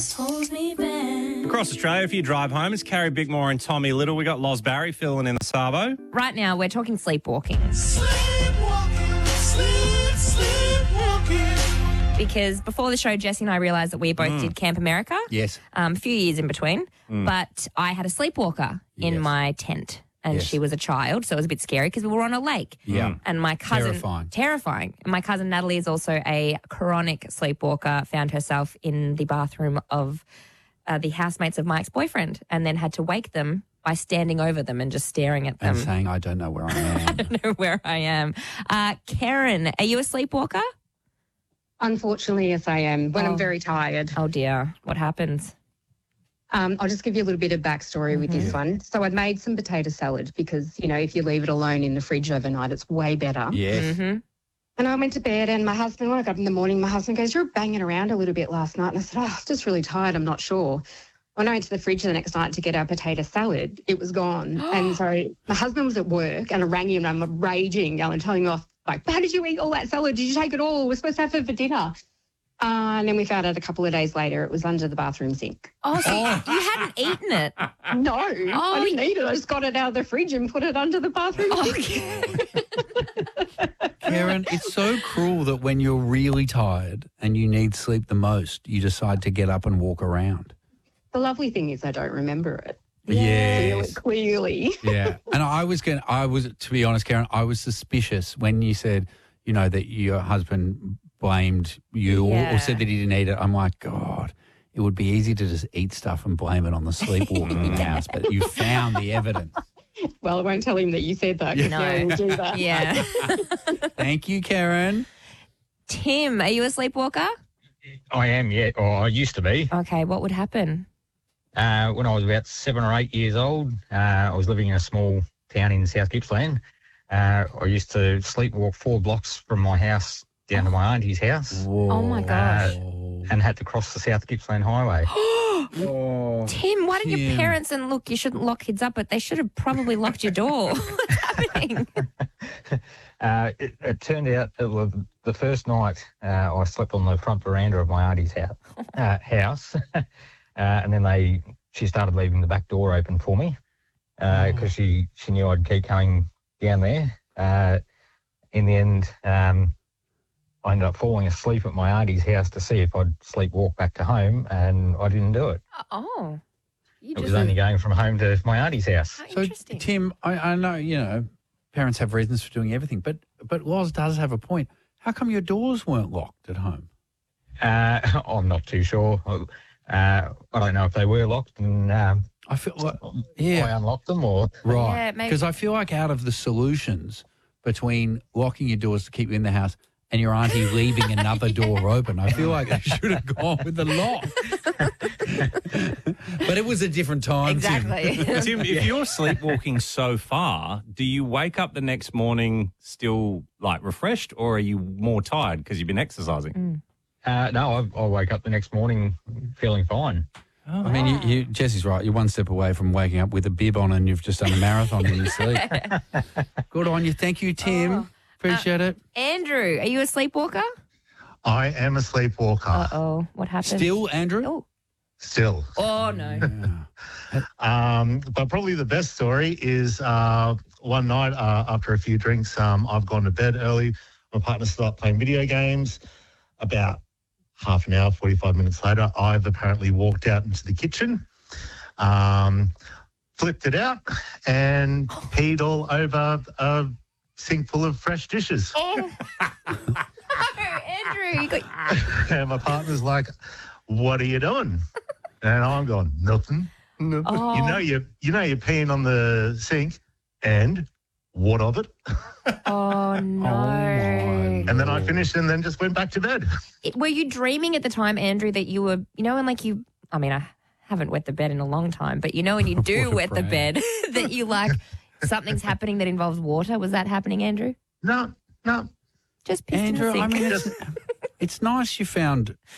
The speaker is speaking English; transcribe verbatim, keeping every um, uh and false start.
Across Australia, if you drive home, it's Carrie Bickmore and Tommy Little. We got Loz Barry filling in the Sabo. Right now, we're talking sleepwalking. Sleepwalking, sleep, sleepwalking. Because before the show, Jesse and I realised that we both Mm. did Camp America. Yes. Um, a few years in between. But I had a sleepwalker in Yes. my tent. And Yes. she was a child, so it was a bit scary because we were on a lake. Yeah. And my cousin... Terrifying. Terrifying. And my cousin Natalie is also a chronic sleepwalker, found herself in the bathroom of uh, the housemates of my ex-boyfriend and then had to wake them by standing over them and just staring at them. And saying, I don't know where I am. I don't know where I am. Uh, Karen, are you a sleepwalker? Unfortunately, yes, I am. When Oh. I'm very tired. Oh, dear. What happens? Um, I'll just give you a little bit of backstory with this one. So I made some potato salad because, you know, if you leave it alone in the fridge overnight, it's way better. Yes. Mm-hmm. And I went to bed and my husband, when I got up in the morning, my husband goes, "You're banging around a little bit last night." And I said, "Oh, I'm just really tired. I'm not sure." When I went to the fridge the next night to get our potato salad, it was gone. And so my husband was at work and I rang him and I'm raging, yelling, telling him off, like, "How did you eat all that salad? Did you take it all? We're supposed to have it for dinner." Uh, and then we found out a couple of days later it was under the bathroom sink. Oh, so you hadn't eaten it. No, Oh, I didn't eat it. I just got it out of the fridge and put it under the bathroom sink. Karen, it's so cruel that when you're really tired and you need sleep the most, you decide to get up and walk around. The lovely thing is I don't remember it. Yes. Clearly. Yeah. And I was going I was, to be honest, Karen, I was suspicious when you said, you know, that your husband blamed you or, Yeah. or said that he didn't eat it. I'm like, God, it would be easy to just eat stuff and blame it on the sleepwalking in the house. But you found the evidence. Well, I won't tell him that you said that. 'cause No. no, he'll do that. Yeah. Thank you, Karen. Tim, are you a sleepwalker? I am, yeah, or I used to be. Okay, what would happen? Uh, when I was about seven or eight years old, uh, I was living in a small town in South Gippsland. Uh, I used to sleepwalk four blocks from my house down to my auntie's house Oh, my gosh. and had to cross the South Gippsland Highway. Oh. Tim, why didn't your Tim. parents, and look, you shouldn't lock kids up, but they should have probably locked your door. What's happening? Uh, it, it turned out that was the first night uh, I slept on the front veranda of my auntie's house, uh, house. uh, and then they she started leaving the back door open for me because Oh. she, she knew I'd keep coming down there. Uh, in the end, um, I ended up falling asleep at my auntie's house to see if I'd sleepwalk back to home, and I didn't do it. Oh. You It just, was only going from home to my auntie's house. how So, interesting. Tim, I, I know, you know, parents have reasons for doing everything, but but Loz does have a point. How come your doors weren't locked at home? Uh, I'm not too sure. Uh, I don't know if they were locked and um, I feel like, I yeah, unlocked them or... Yeah, right. maybe- Because I feel like out of the solutions between locking your doors to keep you in the house and your auntie leaving another door open, I feel like they should have gone with the lock. But it was a different time, Tim. Exactly. Tim, if you're sleepwalking so far, do you wake up the next morning still like refreshed, or are you more tired because you've been exercising? Uh, no, I, I woke up the next morning feeling fine. I mean, you, you, Jesse's right. You're one step away from waking up with a bib on and you've just done a marathon in your sleep. Good on you. Thank you, Tim. Oh. Appreciate it. Andrew, are you a sleepwalker? I am a sleepwalker Uh-oh. What happened? Still, Andrew? Oh, still. oh no. Yeah. Um, but probably the best story is uh, one night uh, after a few drinks, um, I've gone to bed early. My partner started playing video games. About half an hour, forty-five minutes later, I've apparently walked out into the kitchen, um, flipped it out, and peed all over a sink full of fresh dishes. Oh. No, Andrew, you got... And my partner's like, "What are you doing?" And I'm going, "Nothing." Nothing. Oh. You know you you know you're peeing on the sink, and what of it? Oh, no. my And then I Lord. finished and then just went back to bed. It- were you dreaming at the time, Andrew, that you were, you know, and like you, I mean, I haven't wet the bed in a long time, but you know, when you do What a wet the brag. bed, that you like, something's happening that involves water. Was that happening, Andrew? No, no. Just pissed Andrew, in the I sink. mean, it's, it's nice you found